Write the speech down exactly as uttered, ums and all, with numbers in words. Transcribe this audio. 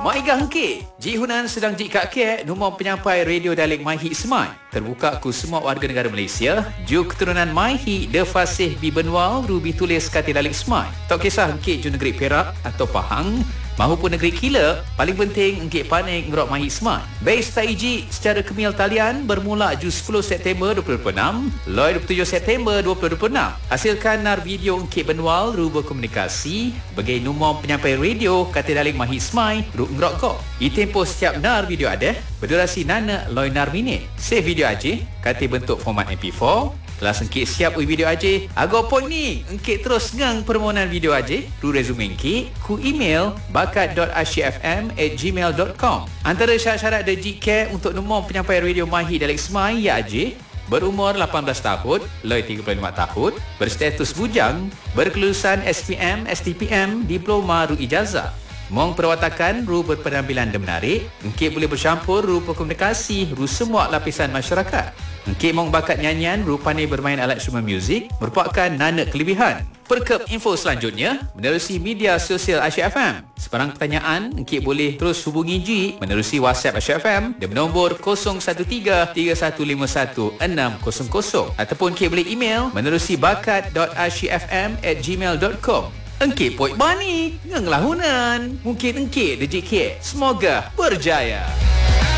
Maiga hengkit, Ji Hunan sedang Ji Kak Kek, nombor penyampai radio dialek MyHit Smart. Terbuka ku semua warga negara Malaysia, ju keturunan MyHit, de fasih bi benua, rubi tulis kata dialek Smart. Tak kisah hengkit ju negeri Perak atau Pahang, mahupun negeri Kila, paling penting engkit panik ngerok MyHit Smart. Base taiji secara kemil talian bermula ju sepuluh September dua ribu dua puluh enam, loi dua puluh tujuh September dua ribu dua puluh enam. Hasilkan nar video engkit benual ru berkomunikasi bagai nombor penyampai radio kata daling MyHit Smart ru ngerok ko. I tempoh setiap nar video ada berdurasi nana loi nar minit. Save video aja kata bentuk format M P four. Telah engkit siap ui video aja. Agak point ni, engkit terus ngang permohonan video aja. Ru resume engkit, ku email bakat dot asyikfm at gmail dot com. Antara syarat-syarat D J Care untuk nombor penyampai radio MyHit Dialek Smart ya aja. Berumur lapan belas tahun, loi tiga puluh lima tahun, berstatus bujang, berkelulusan S P M, S T P M, diploma ru ijazah. Mong perwatakan ru berpenampilan dan menarik, engkit boleh bercampur ru berkomunikasi ru semua lapisan masyarakat. Engkit mong bakat nyanyian ru pandai bermain alat instrumen muzik merupakan nana kelebihan. Perkep info selanjutnya menerusi media sosial Asyik F M. Sebarang pertanyaan, engkit boleh terus hubungi Ji menerusi WhatsApp Asyik F M di nombor kosong satu tiga tiga satu lima satu enam kosong kosong ataupun engkit boleh email menerusi bakat dot asyikfm at gmail dot com. Engkit poik bani, ngenglah hunan. Mungkin engkit D J K. Semoga berjaya.